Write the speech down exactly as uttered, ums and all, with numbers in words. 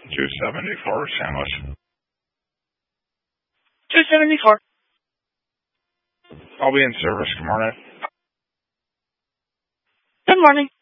two seventy-four, Sandwich. two seventy-four. I'll be in service. Good morning. Good morning.